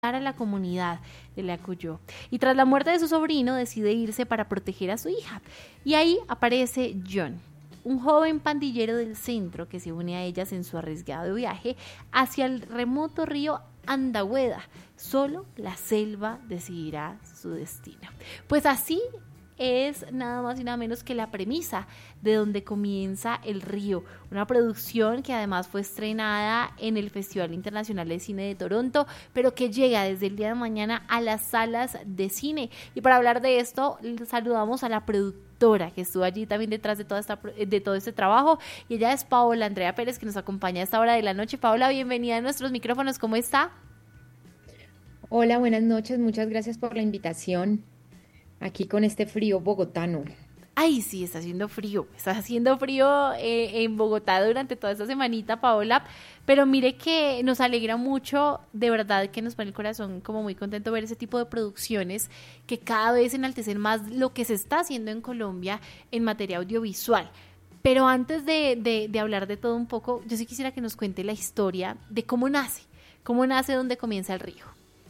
a la comunidad de Leacuyó. Y tras la muerte de su sobrino decide irse para proteger a su hija. Y ahí aparece John, un joven pandillero del centro que se une a ellas en su arriesgado viaje hacia el remoto río Andahueda. Solo la selva decidirá su destino. Pues así es nada más y nada menos que la premisa de donde comienza El Río, una producción que además fue estrenada en el Festival Internacional de Cine de Toronto, pero que llega desde el día de mañana a las salas de cine. Y para hablar de esto, saludamos a la productora que estuvo allí también detrás de todo este trabajo, y ella es Paola Andrea Pérez, que nos acompaña a esta hora de la noche. Paola, bienvenida a nuestros micrófonos, ¿cómo está? Hola, buenas noches, muchas gracias por la invitación aquí con este frío bogotano. Ay, sí, está haciendo frío en Bogotá durante toda esta semanita, Paola, pero mire que nos alegra mucho, de verdad que nos pone el corazón como muy contento ver ese tipo de producciones que cada vez enaltecen más lo que se está haciendo en Colombia en materia audiovisual. Pero antes de hablar de todo un poco, yo sí quisiera que nos cuente la historia de cómo nace donde comienza el río.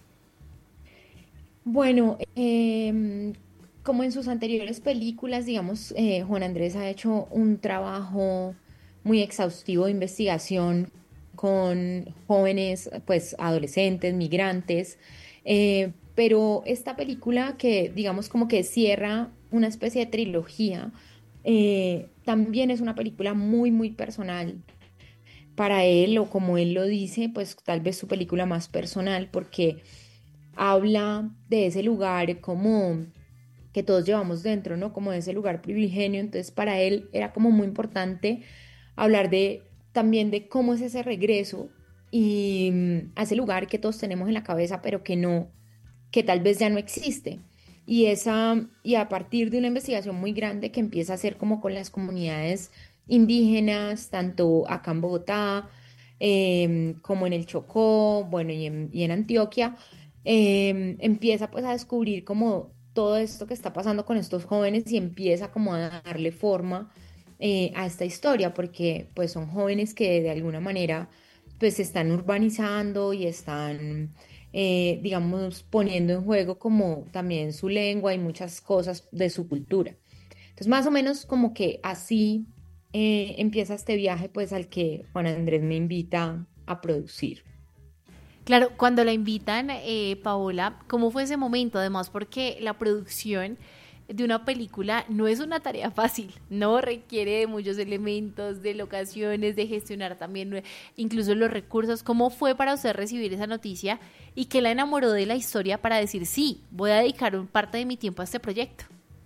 Bueno, como en sus anteriores películas, digamos, Juan Andrés ha hecho un trabajo muy exhaustivo de investigación con jóvenes, pues adolescentes, migrantes, pero esta película que, digamos, como que cierra una especie de trilogía, también es una película muy, muy personal para él, o como él lo dice, pues tal vez su película más personal, porque habla de ese lugar como que todos llevamos dentro, ¿no? Como de ese lugar primigenio. Entonces, para él era como muy importante hablar de también de cómo es ese regreso y a ese lugar que todos tenemos en la cabeza, pero que no, que tal vez ya no existe. Y a partir de una investigación muy grande que empieza a hacer como con las comunidades indígenas, tanto acá en Bogotá, como en el Chocó, bueno, y en Antioquia, empieza pues a descubrir como todo esto que está pasando con estos jóvenes y empieza como a darle forma a esta historia, porque pues son jóvenes que de alguna manera pues se están urbanizando y están digamos, poniendo en juego como también su lengua y muchas cosas de su cultura. Entonces, más o menos como que así empieza este viaje, pues al que Juan Andrés me invita a producir. Claro, cuando la invitan, Paola, ¿cómo fue ese momento? Además, porque la producción de una película no es una tarea fácil, no requiere de muchos elementos, de locaciones, de gestionar también incluso los recursos. ¿Cómo fue para usted recibir esa noticia y qué la enamoró de la historia para decir, sí, voy a dedicar un parte de mi tiempo a este proyecto?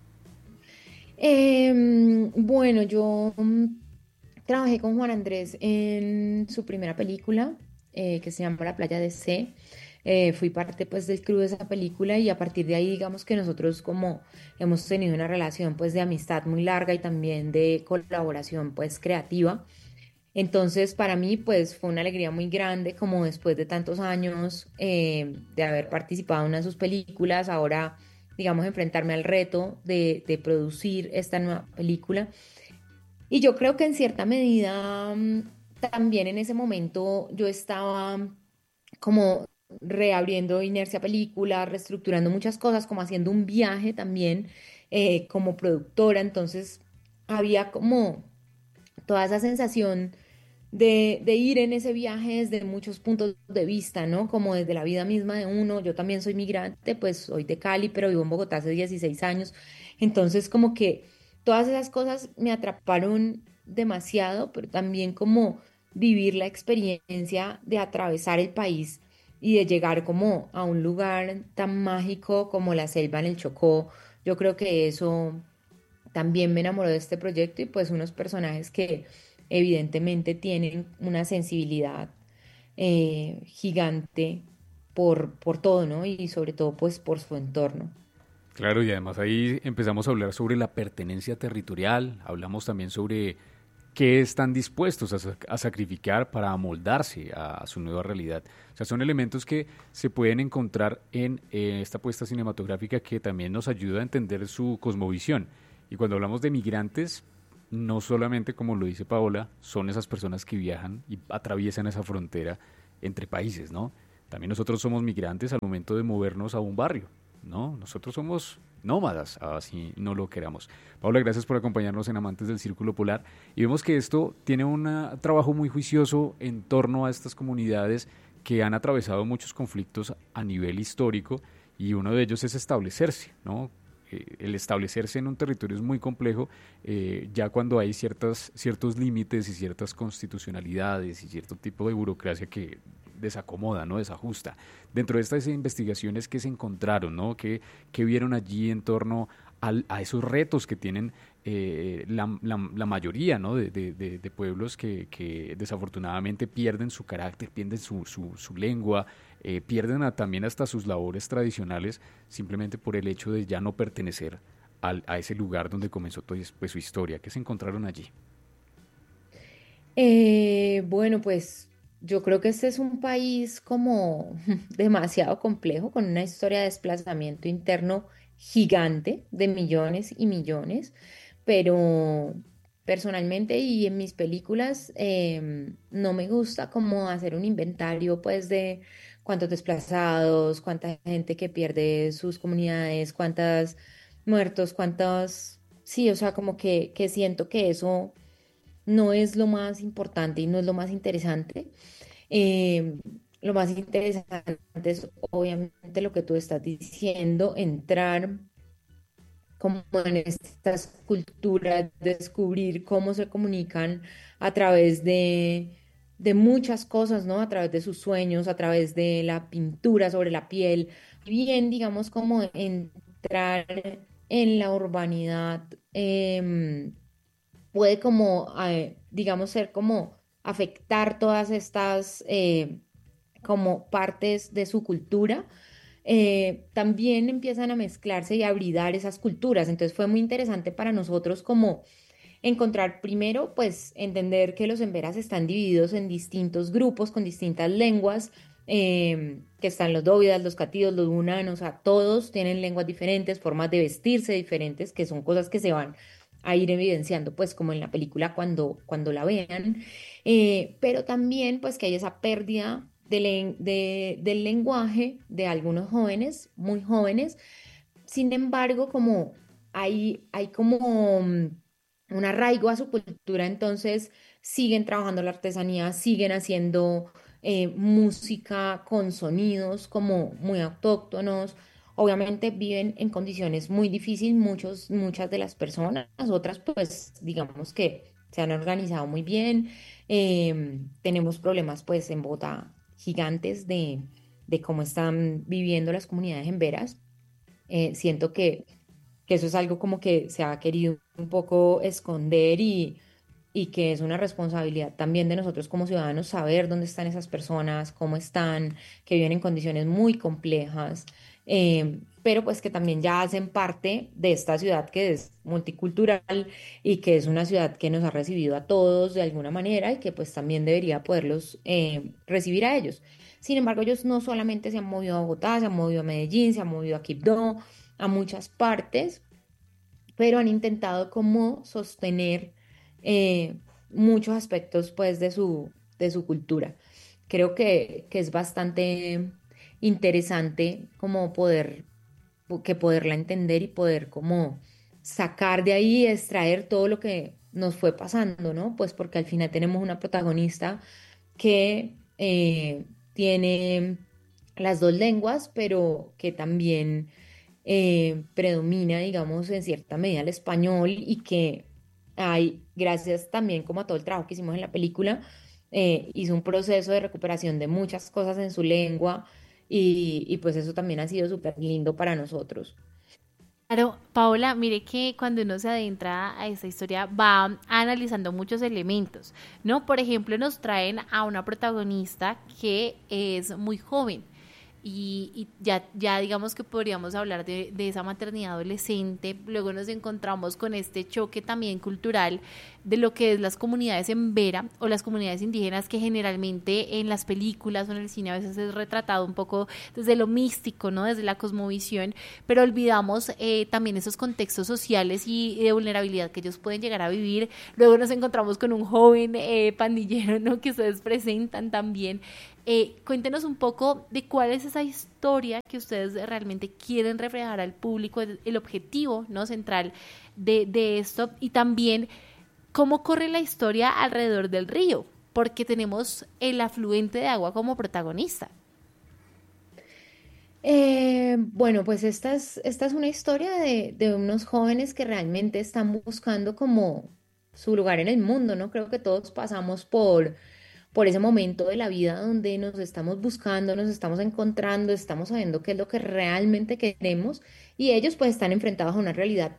Bueno, yo trabajé con Juan Andrés en su primera película, que se llama La Playa de C. Fui parte pues del crew de esa película y a partir de ahí digamos que nosotros como hemos tenido una relación pues de amistad muy larga y también de colaboración pues creativa. Entonces para mí pues fue una alegría muy grande como después de tantos años de haber participado en una de sus películas, ahora digamos enfrentarme al reto de producir esta nueva película. Y yo creo que en cierta medida también en ese momento yo estaba como reabriendo Inercia Película, reestructurando muchas cosas, como haciendo un viaje también como productora. Entonces había como toda esa sensación de ir en ese viaje desde muchos puntos de vista, ¿no? Como desde la vida misma de uno. Yo también soy migrante, pues soy de Cali, pero vivo en Bogotá hace 16 años. Entonces, como que todas esas cosas me atraparon demasiado, pero también como vivir la experiencia de atravesar el país y de llegar como a un lugar tan mágico como la selva en el Chocó. Yo creo que eso también me enamoró de este proyecto y pues unos personajes que evidentemente tienen una sensibilidad gigante por todo, ¿no? Y sobre todo pues por su entorno. Claro, y además ahí empezamos a hablar sobre la pertenencia territorial, hablamos también sobre qué están dispuestos a sacrificar para amoldarse a su nueva realidad. O sea, son elementos que se pueden encontrar en esta apuesta cinematográfica que también nos ayuda a entender su cosmovisión. Y cuando hablamos de migrantes, no solamente, como lo dice Paola, son esas personas que viajan y atraviesan esa frontera entre países, ¿no? También nosotros somos migrantes al momento de movernos a un barrio, ¿no? Nosotros somos nómadas, así no lo queramos. Paula, gracias por acompañarnos en Amantes del Círculo Polar. Y vemos que esto tiene un trabajo muy juicioso en torno a estas comunidades que han atravesado muchos conflictos a nivel histórico, y uno de ellos es establecerse, ¿no? El establecerse en un territorio es muy complejo, ya cuando hay ciertos límites y ciertas constitucionalidades y cierto tipo de burocracia que desacomoda, ¿no? Desajusta. Dentro de estas investigaciones que se encontraron, ¿no? ¿Qué vieron allí en torno a esos retos que tienen la mayoría, ¿no? de pueblos que desafortunadamente pierden su carácter, pierden su lengua, pierden también hasta sus labores tradicionales, simplemente por el hecho de ya no pertenecer a ese lugar donde comenzó pues, su historia? ¿Qué se encontraron allí? Bueno, pues yo creo que este es un país como demasiado complejo, con una historia de desplazamiento interno gigante de millones y millones, pero personalmente y en mis películas no me gusta como hacer un inventario pues de cuántos desplazados, cuánta gente que pierde sus comunidades, cuántos muertos, cuántos, sí, o sea, como que siento que eso no es lo más importante y no es lo más interesante. Eh, lo más interesante es obviamente lo que tú estás diciendo, entrar como en estas culturas, descubrir cómo se comunican a través de muchas cosas, ¿no? A través de sus sueños, a través de la pintura sobre la piel. Bien, digamos, como entrar en la urbanidad. Puede como, digamos, ser como afectar todas estas como partes de su cultura. También empiezan a mezclarse y a hibridar esas culturas. Entonces fue muy interesante para nosotros como encontrar primero, pues entender que los emberas están divididos en distintos grupos con distintas lenguas, que están los dóvidas, los cativos, los hunanos, o sea, todos tienen lenguas diferentes, formas de vestirse diferentes, que son cosas que se van a ir evidenciando, pues como en la película cuando la vean. Pero también pues que hay esa pérdida del lenguaje de algunos jóvenes, muy jóvenes. Sin embargo, como hay como un arraigo a su cultura, entonces siguen trabajando la artesanía, siguen haciendo música con sonidos como muy autóctonos. Obviamente viven en condiciones muy difíciles muchas de las personas, otras pues digamos que se han organizado muy bien. Tenemos problemas pues en Bogotá gigantes de cómo están viviendo las comunidades en veras. Siento que eso es algo como que se ha querido un poco esconder y que es una responsabilidad también de nosotros como ciudadanos saber dónde están esas personas, cómo están, que viven en condiciones muy complejas, pero pues que también ya hacen parte de esta ciudad que es multicultural y que es una ciudad que nos ha recibido a todos de alguna manera y que pues también debería poderlos recibir a ellos. Sin embargo, ellos no solamente se han movido a Bogotá, se han movido a Medellín, se han movido a Quibdó, a muchas partes, pero han intentado como sostener muchos aspectos pues de su cultura. Creo que es bastante interesante como poderla entender y poder como sacar de ahí, extraer todo lo que nos fue pasando, ¿no? Pues porque al final tenemos una protagonista que tiene las dos lenguas, pero que también predomina, digamos, en cierta medida el español y que hay, gracias también como a todo el trabajo que hicimos en la película, hizo un proceso de recuperación de muchas cosas en su lengua y pues eso también ha sido súper lindo para nosotros. Claro, Paola, mire que cuando uno se adentra a esta historia va analizando muchos elementos, ¿no? Por ejemplo, nos traen a una protagonista que es muy joven y ya digamos que podríamos hablar de esa maternidad adolescente. Luego nos encontramos con este choque también cultural de lo que es las comunidades en Vera o las comunidades indígenas, que generalmente en las películas o en el cine a veces es retratado un poco desde lo místico, ¿no? Desde la cosmovisión, pero olvidamos también esos contextos sociales y de vulnerabilidad que ellos pueden llegar a vivir. Luego nos encontramos con un joven pandillero, ¿no? Que ustedes presentan también Cuéntenos un poco de cuál es esa historia que ustedes realmente quieren reflejar al público, el objetivo, ¿no?, central de esto, y también cómo corre la historia alrededor del río, porque tenemos el afluente de agua como protagonista. Bueno, pues esta es una historia de unos jóvenes que realmente están buscando como su lugar en el mundo, ¿no? Creo que todos pasamos por ese momento de la vida donde nos estamos buscando, nos estamos encontrando, estamos sabiendo qué es lo que realmente queremos, y ellos pues están enfrentados a una realidad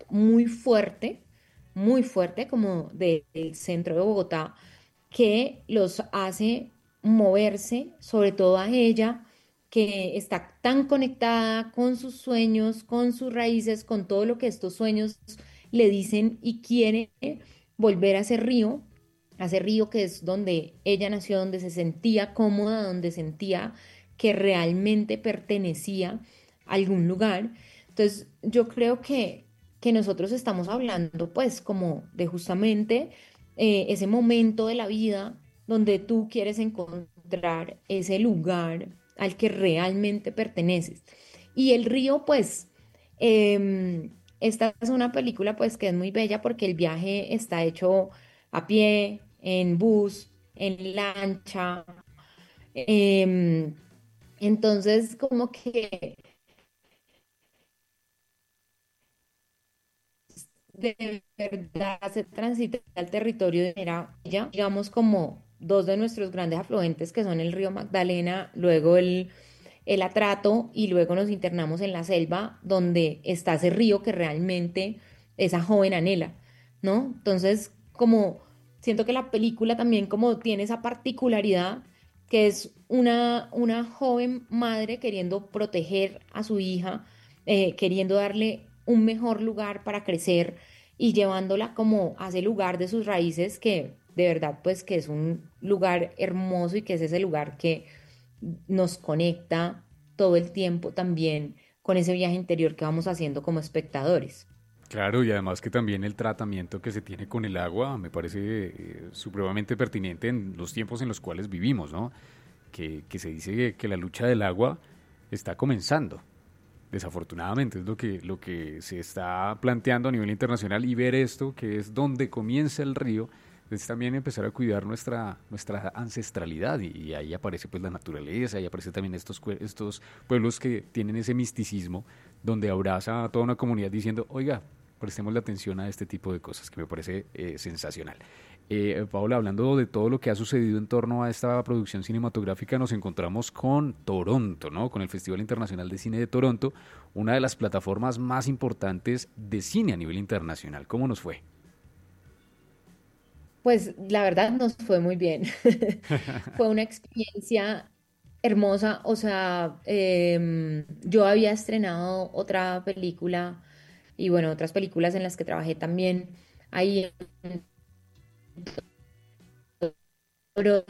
muy fuerte como del centro de Bogotá, que los hace moverse, sobre todo a ella, que está tan conectada con sus sueños, con sus raíces, con todo lo que estos sueños le dicen, y quiere volver a ese río que es donde ella nació, donde se sentía cómoda, donde sentía que realmente pertenecía a algún lugar. Entonces, yo creo que nosotros estamos hablando pues como de justamente ese momento de la vida donde tú quieres encontrar ese lugar al que realmente perteneces. Y el río, pues, esta es una película pues que es muy bella porque el viaje está hecho a pie, en bus, en lancha. em, entonces, como que de verdad se transita el territorio de manera bella, digamos como dos de nuestros grandes afluentes que son el río Magdalena, luego el Atrato, y luego nos internamos en la selva donde está ese río que realmente esa joven anhela, ¿no? Entonces, como siento que la película también como tiene esa particularidad que es una joven madre queriendo proteger a su hija, queriendo darle un mejor lugar para crecer y llevándola como a ese lugar de sus raíces, que de verdad pues que es un lugar hermoso y que es ese lugar que nos conecta todo el tiempo también con ese viaje interior que vamos haciendo como espectadores. Claro, y además que también el tratamiento que se tiene con el agua me parece supremamente pertinente en los tiempos en los cuales vivimos, ¿no? Que se dice que la lucha del agua está comenzando. Desafortunadamente es lo que se está planteando a nivel internacional, y ver esto, que es donde comienza el río, es también empezar a cuidar nuestra ancestralidad, y ahí aparece pues la naturaleza, ahí aparece también estos pueblos que tienen ese misticismo, donde abraza a toda una comunidad diciendo, oiga, prestemos la atención a este tipo de cosas, que me parece sensacional. Paola, hablando de todo lo que ha sucedido en torno a esta producción cinematográfica, nos encontramos con Toronto, ¿no? Con el Festival Internacional de Cine de Toronto, una de las plataformas más importantes de cine a nivel internacional. ¿Cómo nos fue? Pues la verdad nos fue muy bien. Fue una experiencia hermosa. O sea, yo había estrenado otra película y bueno, otras películas en las que trabajé también ahí en Toro.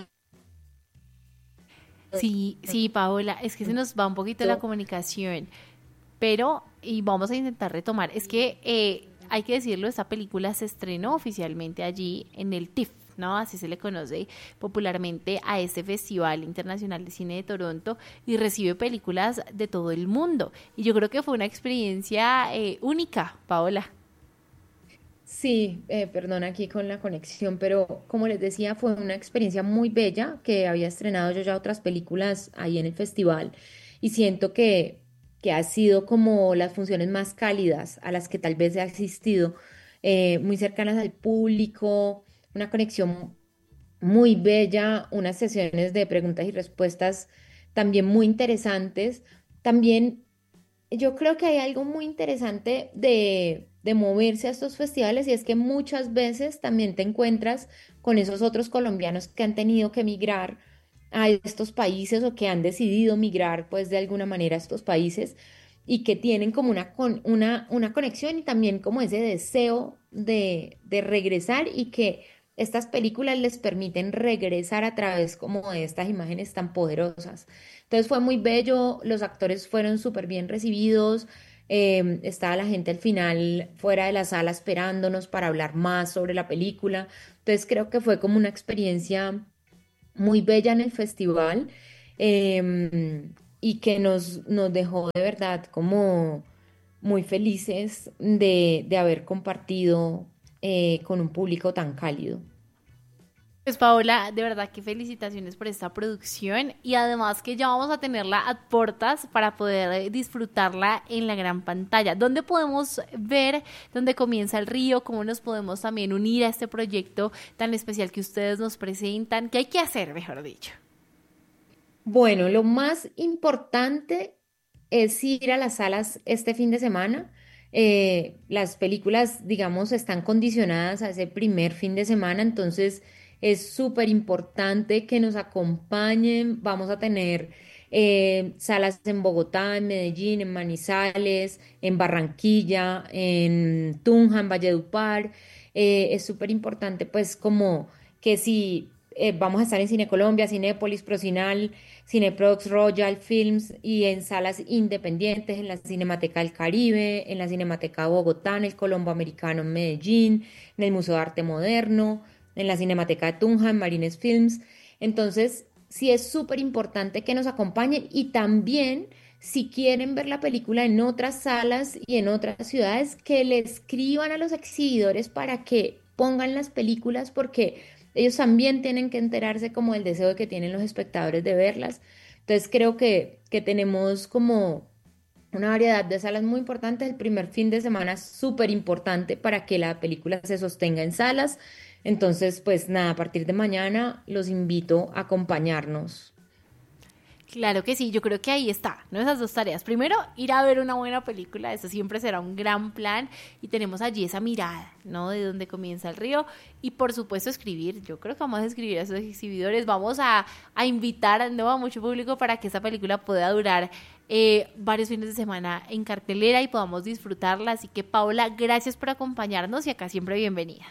Sí, sí, Paola, es que se nos va un poquito la comunicación, pero y vamos a intentar retomar. Es que hay que decirlo, esta película se estrenó oficialmente allí en el TIFF, ¿no? Así se le conoce popularmente a este Festival Internacional de Cine de Toronto, y recibe películas de todo el mundo. Y yo creo que fue una experiencia única, Paola. Sí, perdón aquí con la conexión, pero como les decía, fue una experiencia muy bella que había estrenado yo ya otras películas ahí en el festival, y siento que ha sido como las funciones más cálidas a las que tal vez he asistido, muy cercanas al público, una conexión muy bella, unas sesiones de preguntas y respuestas también muy interesantes. También yo creo que hay algo muy interesante de moverse a estos festivales, y es que muchas veces también te encuentras con esos otros colombianos que han tenido que emigrar a estos países o que han decidido migrar pues de alguna manera a estos países, y que tienen como una conexión y también como ese deseo de regresar, y que estas películas les permiten regresar a través como de estas imágenes tan poderosas. Entonces fue muy bello, los actores fueron súper bien recibidos, estaba la gente al final fuera de la sala esperándonos para hablar más sobre la película. Entonces creo que fue como una experiencia muy bella en el festival. y que nos dejó de verdad como muy felices de haber compartido con un público tan cálido. Pues Paola, de verdad que felicitaciones por esta producción y además que ya vamos a tenerla a portas para poder disfrutarla en la gran pantalla. ¿Dónde podemos ver dónde comienza el río? ¿Cómo nos podemos también unir a este proyecto tan especial que ustedes nos presentan? ¿Qué hay que hacer, mejor dicho? Bueno, lo más importante es ir a las salas este fin de semana. Las películas, digamos, están condicionadas a ese primer fin de semana, entonces es súper importante que nos acompañen. Vamos a tener salas en Bogotá, en Medellín, en Manizales, en Barranquilla, en Tunja, en Valledupar. Es súper importante, pues, como que si vamos a estar en Cine Colombia, Cinépolis, Procinal, Cineprox, Royal Films y en salas independientes, en la Cinemateca del Caribe, en la Cinemateca de Bogotá, en el Colombo Americano en Medellín, en el Museo de Arte Moderno, en la Cinemateca de Tunja, en Marines Films. Entonces, sí es súper importante que nos acompañen y también, si quieren ver la película en otras salas y en otras ciudades, que le escriban a los exhibidores para que pongan las películas, porque ellos también tienen que enterarse como del deseo que tienen los espectadores de verlas. Entonces creo que tenemos como una variedad de salas muy importantes. El primer fin de semana es súper importante para que la película se sostenga en salas. Entonces, pues nada, a partir de mañana los invito a acompañarnos. Claro que sí, yo creo que ahí está, ¿no? Esas dos tareas. Primero, ir a ver una buena película, eso siempre será un gran plan y tenemos allí esa mirada, ¿no? De dónde comienza el río y por supuesto escribir, yo creo que vamos a escribir a esos exhibidores, vamos a invitar, ¿no? A mucho público para que esa película pueda durar varios fines de semana en cartelera y podamos disfrutarla. Así que Paola, gracias por acompañarnos y acá siempre bienvenida.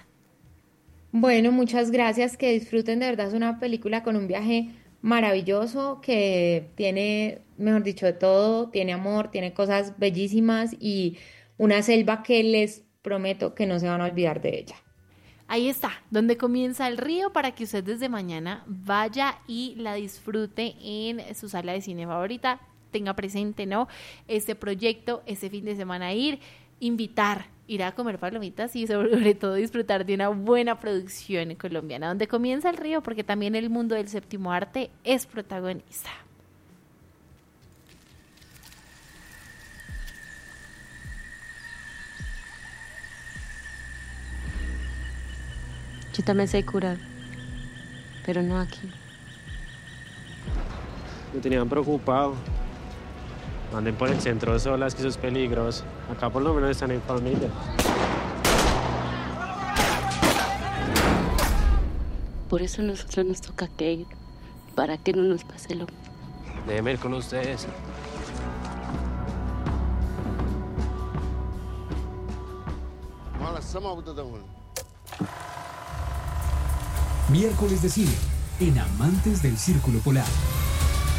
Bueno, muchas gracias, que disfruten, de verdad es una película con un viaje maravilloso que tiene, mejor dicho, de todo, tiene amor, tiene cosas bellísimas y una selva que les prometo que no se van a olvidar de ella. Ahí está, donde comienza el río para que usted desde mañana vaya y la disfrute en su sala de cine favorita, tenga presente, ¿no? Este proyecto, este fin de semana ir a comer palomitas y sobre todo disfrutar de una buena producción colombiana, donde comienza el río, porque también el mundo del séptimo arte es protagonista. Yo también sé curar, pero no aquí. Me tenían preocupado. Anden por el centro solas, que eso es peligroso. Acá por lo menos están en familia. Por eso a nosotros nos toca que ir, para que no nos pase lo mismo. Déjenme ir con ustedes. Miércoles de cine, en Amantes del Círculo Polar.